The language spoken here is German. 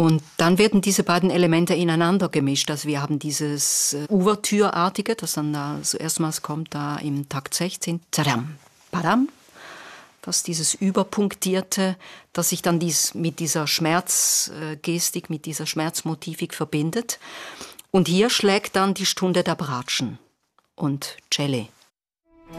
Und dann werden diese beiden Elemente ineinander gemischt. Also wir haben dieses Ouvertüreartige, das dann da so erstmals kommt, da im Takt 16, tadam, padam, das dieses Überpunktierte, das sich dann mit dieser Schmerzgestik, mit dieser Schmerzmotivik verbindet. Und hier schlägt dann die Stunde der Bratschen und Celli.